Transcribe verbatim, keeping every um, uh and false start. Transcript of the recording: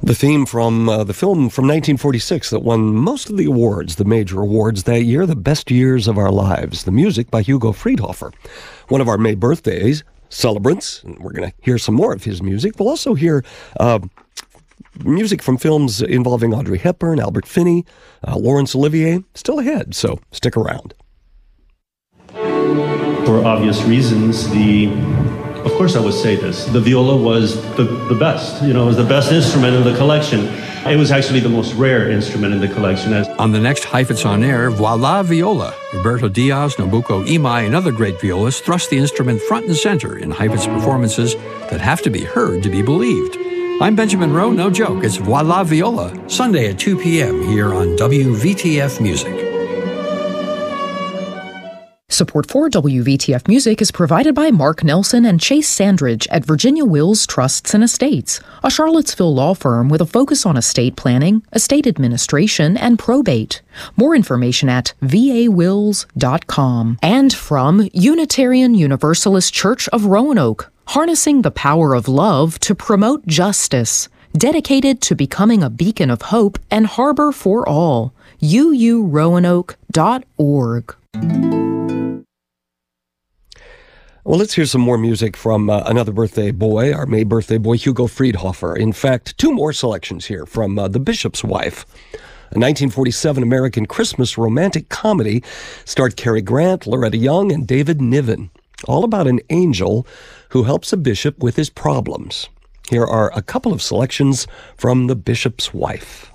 The theme from uh, the film from nineteen forty-six that won most of the awards, the major awards that year, The Best Years of Our Lives. The music by Hugo Friedhofer, one of our May birthdays celebrants. And we're going to hear some more of his music. We'll also hear uh, music from films involving Audrey Hepburn, Albert Finney, uh, Laurence Olivier, still ahead, so stick around. For obvious reasons, the Of course I would say this. The viola was the, the best. You know, it was the best instrument in the collection. It was actually the most rare instrument in the collection. On the next Heifetz On Air, Voila Viola. Roberto Diaz, Nobuko Imai, and other great violists thrust the instrument front and center in Heifetz performances that have to be heard to be believed. I'm Benjamin Rowe, no joke. It's Voila Viola, Sunday at two p.m. here on W V T F Music. Support for W V T F Music is provided by Mark Nelson and Chase Sandridge at Virginia Wills Trusts and Estates, a Charlottesville law firm with a focus on estate planning, estate administration, and probate. More information at v a wills dot com. And from Unitarian Universalist Church of Roanoke, harnessing the power of love to promote justice, dedicated to becoming a beacon of hope and harbor for all. u u roanoke dot org. Well, let's hear some more music from uh, another birthday boy, our May birthday boy, Hugo Friedhofer. In fact, two more selections here from uh, The Bishop's Wife. A nineteen forty-seven American Christmas romantic comedy starred Cary Grant, Loretta Young, and David Niven. All about an angel who helps a bishop with his problems. Here are a couple of selections from The Bishop's Wife.